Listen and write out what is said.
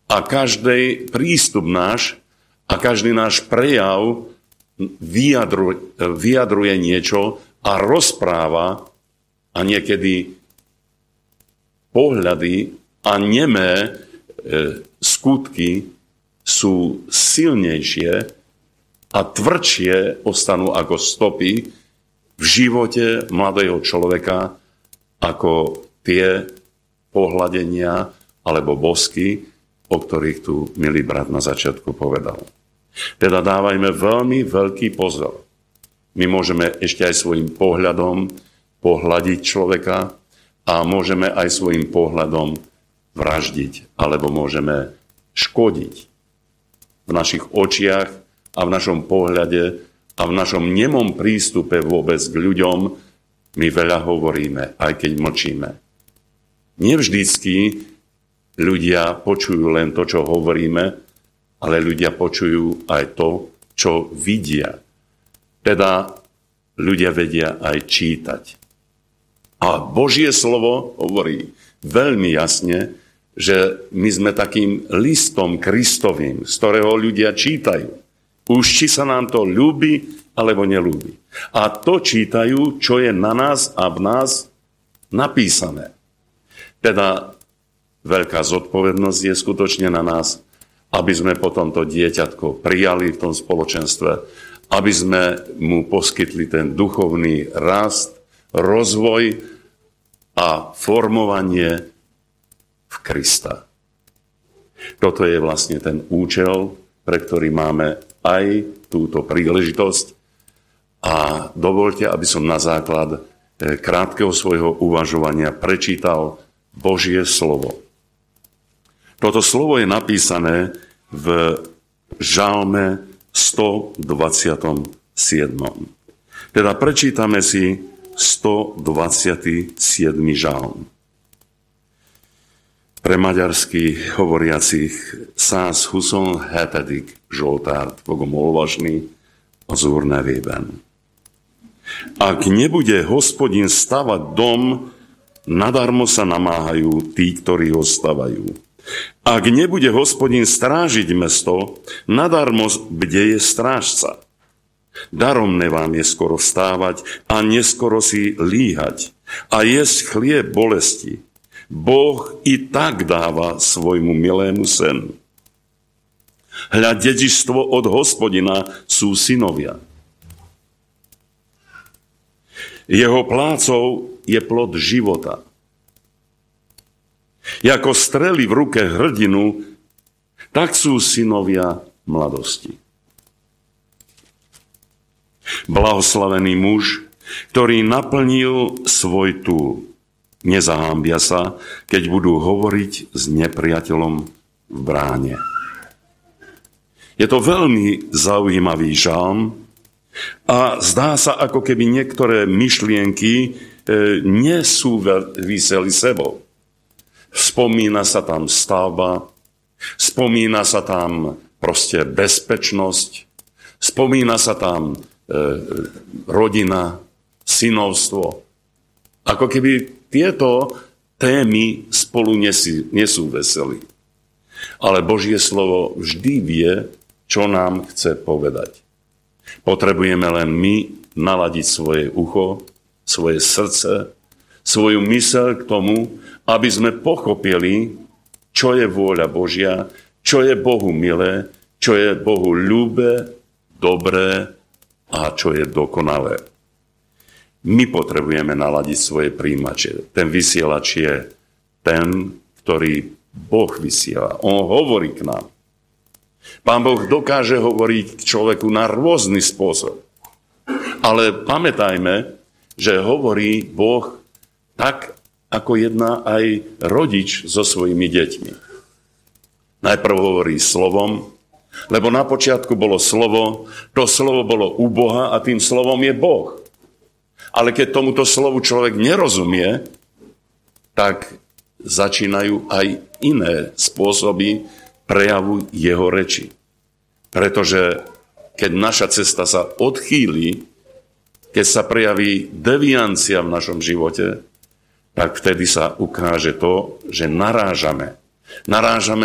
a každý prístup náš a každý náš prejav vyjadruje niečo a rozpráva a niekedy pohľady a nemé skutky sú silnejšie a tvrdšie ostanú ako stopy v živote mladého človeka ako tie pohľadenia alebo bosky, o ktorých tu milý brat na začiatku povedal. Teda dávajme veľmi veľký pozor. My môžeme ešte aj svojim pohľadom pohľadiť človeka a môžeme aj svojim pohľadom vraždiť alebo môžeme škodiť v našich očiach a v našom pohľade a v našom nemom prístupe vôbec k ľuďom my veľa hovoríme, aj keď mlčíme. Nevždycky ľudia počujú len to, čo hovoríme, ale ľudia počujú aj to, čo vidia. Teda ľudia vedia aj čítať. A Božie slovo hovorí veľmi jasne, že my sme takým listom Kristovým, z ktorého ľudia čítajú. Už či sa nám to ľúbi, alebo neľúbi. A to čítajú, čo je na nás a v nás napísané. Teda veľká zodpovednosť je skutočne na nás, aby sme potom to dieťatko prijali v tom spoločenstve, aby sme mu poskytli ten duchovný rast, rozvoj a formovanie v Krista. Toto je vlastne ten účel, pre ktorý máme aj túto príležitosť. A dovoľte, aby som na základ krátkeho svojho uvažovania prečítal Božie slovo. Toto slovo je napísané v Žalme 127. Teda prečítame si 127. žalm. Pre maďarských hovoriacich 127. Zsoltárt fogom olvasni az Úr nevében. Ak nebude Hospodin stavať dom, nadarmo sa namáhajú tí, ktorí ho stavajú. Ak nebude Hospodin strážiť mesto, nadarmo bdeje strážca. Daromné vám je skoro vstávať a neskoro si líhať a jesť chlieb bolesti. Boh i tak dáva svojmu milému sen. Hľa, dedičstvo od Hospodina sú synovia. Jeho plácov je plod života. Ako strely v ruke hrdinu, tak sú synovia mladosti. Blahoslavený muž, ktorý naplnil svoj túl. Nezahámbia sa, keď budú hovoriť s nepriateľom v bráne. Je to veľmi zaujímavý žalm a zdá sa, ako keby niektoré myšlienky nesúviseli sebou. Spomína sa tam stavba, spomína sa tam proste bezpečnosť, spomína sa tam rodina, synovstvo. Ako keby tieto témy spolu nesúviseli. Ale Božie slovo vždy vie, čo nám chce povedať. Potrebujeme len my naladiť svoje ucho, svoje srdce, svoju myseľ k tomu, aby sme pochopili, čo je vôľa Božia, čo je Bohu milé, čo je Bohu ľúbe, dobré a čo je dokonalé. My potrebujeme naladiť svoje príjimače. Ten vysielač je ten, ktorý Boh vysiela. On hovorí k nám. Pán Boh dokáže hovoriť k človeku na rôzny spôsob. Ale pamätajme, že hovorí Boh tak, ako jedná aj rodič so svojimi deťmi. Najprv hovorí slovom, lebo na počiatku bolo slovo, to slovo bolo u Boha a tým slovom je Boh. Ale keď tomuto slovu človek nerozumie, tak začínajú aj iné spôsoby prejavu jeho reči. Pretože keď naša cesta sa odchýli, keď sa prejaví deviancia v našom živote, tak vtedy sa ukáže to, že narážame